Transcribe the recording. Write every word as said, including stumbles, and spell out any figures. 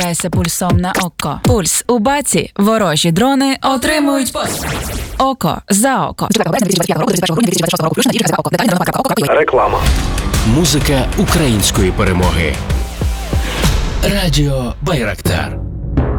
Заряджайся пульсом на око. Пульс у баці. Ворожі дрони отримують постріл. Око за око. Реклама. Музика української перемоги. Радіо Байрактар.